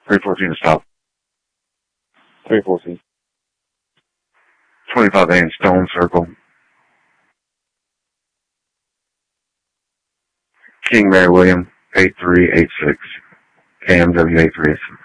314 to stop. 314. 25A Stone Circle. King Mary William, 8386. KMW 836.